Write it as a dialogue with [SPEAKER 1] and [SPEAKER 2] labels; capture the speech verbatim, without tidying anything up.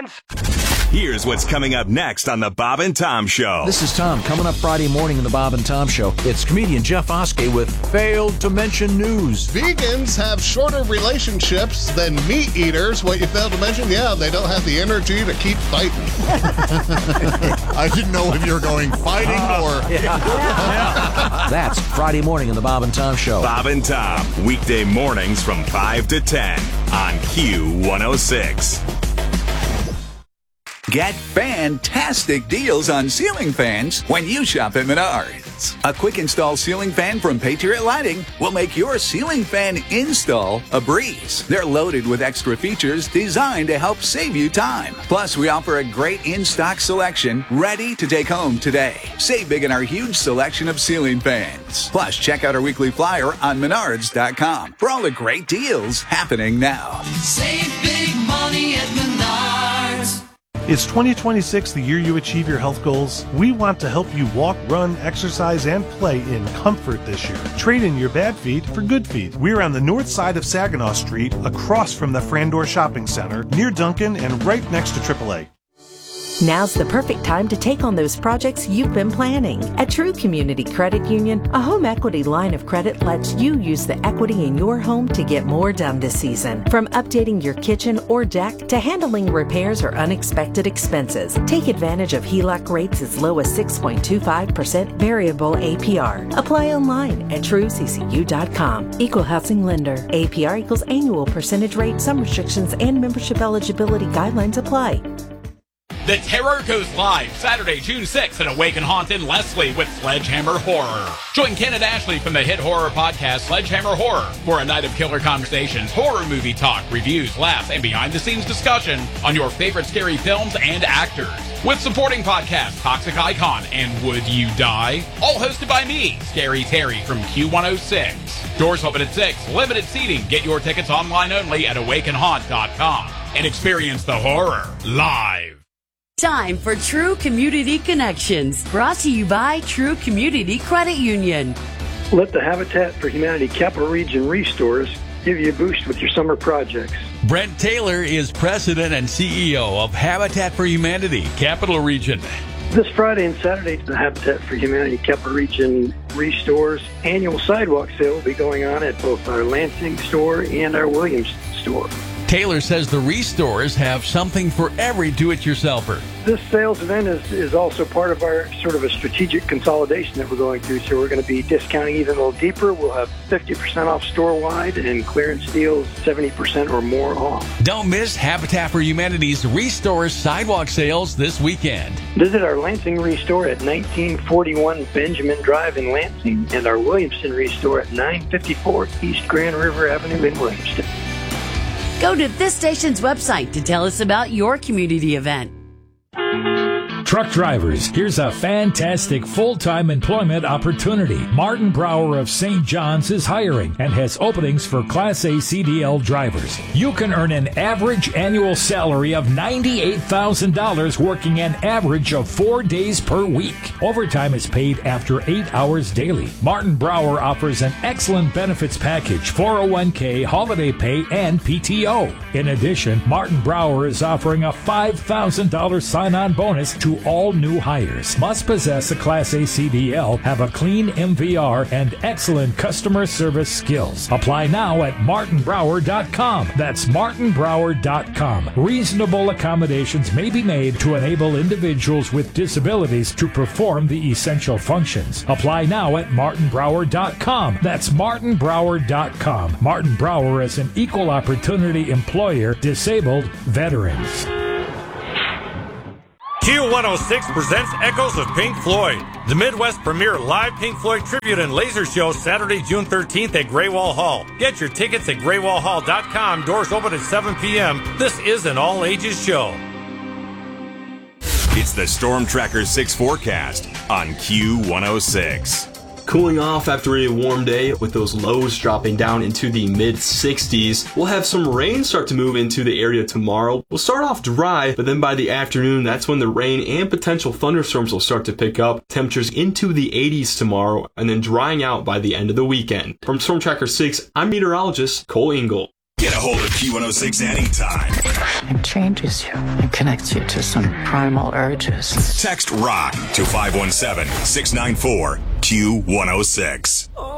[SPEAKER 1] Friends?
[SPEAKER 2] Here's what's coming up next on the Bob and Tom Show.
[SPEAKER 3] This is Tom. Coming up Friday morning in the Bob and Tom Show, it's comedian Jeff Oskey with Failed to Mention News.
[SPEAKER 4] Vegans have shorter relationships than meat eaters. What you failed to mention, yeah, they don't have the energy to keep fighting.
[SPEAKER 5] I didn't know if you were going fighting uh, or...
[SPEAKER 3] Yeah. Yeah. That's Friday morning in the Bob and Tom Show.
[SPEAKER 2] Bob and Tom, weekday mornings from five to ten on Q one oh six.
[SPEAKER 6] Get fantastic deals on ceiling fans when you shop at Menards. A quick install ceiling fan from Patriot Lighting will make your ceiling fan install a breeze. They're loaded with extra features designed to help save you time. Plus, we offer a great in-stock selection ready to take home today. Save big in our huge selection of ceiling fans. Plus, check out our weekly flyer on menards dot com for all the great deals happening now.
[SPEAKER 7] Save big money at Menards.
[SPEAKER 8] Is twenty twenty-six the year you achieve your health goals? We want to help you walk, run, exercise, and play in comfort this year. Trade in your bad feet for good feet. We're on the north side of Saginaw Street, across from the Frandor Shopping Center, near Duncan, and right next to triple A.
[SPEAKER 9] Now's the perfect time to take on those projects you've been planning. At True Community Credit Union, a home equity line of credit lets you use the equity in your home to get more done this season. From updating your kitchen or deck to handling repairs or unexpected expenses, take advantage of H E L O C rates as low as six point two five percent variable A P R. Apply online at true c c u dot com. Equal housing lender. A P R equals annual percentage rate. Some restrictions and membership eligibility guidelines apply.
[SPEAKER 10] The Terror goes live Saturday, June sixth at Awaken Haunt in Leslie with Sledgehammer Horror. Join Ken and Ashley from the hit horror podcast Sledgehammer Horror for a night of killer conversations, horror movie talk, reviews, laughs, and behind-the-scenes discussion on your favorite scary films and actors. With supporting podcasts Toxic Icon and Would You Die? All hosted by me, Scary Terry from Q one oh six. Doors open at six, limited seating. Get your tickets online only at awaken haunt dot com and experience the horror live.
[SPEAKER 11] Time for True Community Connections, brought to you by True Community Credit Union.
[SPEAKER 12] Let the Habitat for Humanity Capital Region Restores give you a boost with your summer projects.
[SPEAKER 13] Brent Taylor is President and C E O of Habitat for Humanity Capital Region.
[SPEAKER 12] This Friday and Saturday, the Habitat for Humanity Capital Region Restores annual sidewalk sale will be going on at both our Lansing store and our Williams store.
[SPEAKER 13] Taylor says the restores have something for every do-it-yourselfer.
[SPEAKER 12] This sales event is, is also part of our sort of a strategic consolidation that we're going through. So we're going to be discounting even a little deeper. We'll have fifty percent off store-wide and clearance deals seventy percent or more off.
[SPEAKER 13] Don't miss Habitat for Humanity's Restores sidewalk sales this weekend.
[SPEAKER 12] Visit our Lansing Restore at nineteen forty-one Benjamin Drive in Lansing and our Williamston Restore at nine fifty-four East Grand River Avenue in Williamston.
[SPEAKER 11] Go to this station's website to tell us about your community event.
[SPEAKER 14] Truck drivers, here's a fantastic full-time employment opportunity. Martin Brower of Saint John's is hiring and has openings for Class A C D L drivers. You can earn an average annual salary of ninety-eight thousand dollars working an average of four days per week. Overtime is paid after eight hours daily. Martin Brower offers an excellent benefits package, four oh one k, holiday pay, and P T O. In addition, Martin Brower is offering a five thousand dollars sign-on bonus to all new hires. Must possess a Class A C D L, have a clean M V R, and excellent customer service skills. Apply now at martin brower dot com. That's martin brower dot com. Reasonable accommodations may be made to enable individuals with disabilities to perform the essential functions. Apply now at martin brower dot com. That's martin brower dot com. Martin Brower is an equal opportunity employer, disabled veterans.
[SPEAKER 15] Q one oh six presents Echoes of Pink Floyd, the Midwest premier live Pink Floyd tribute and laser show Saturday, June thirteenth at Graywall Hall. Get your tickets at graywall hall dot com. Doors open at seven p.m. This is an all-ages show.
[SPEAKER 2] It's the Storm Tracker six forecast on Q one oh six.
[SPEAKER 16] Cooling off after a warm day with those lows dropping down into the mid sixties. We'll have some rain start to move into the area tomorrow. We'll start off dry, but then by the afternoon, that's when the rain and potential thunderstorms will start to pick up. Temperatures into the eighties tomorrow, and then drying out by the end of the weekend. From Storm Tracker six, I'm meteorologist Cole Engel.
[SPEAKER 2] Get a hold of Q one oh six anytime.
[SPEAKER 1] It changes you. It connects you to some primal urges.
[SPEAKER 2] Text ROCK to five one seven, six nine four, Q one oh six.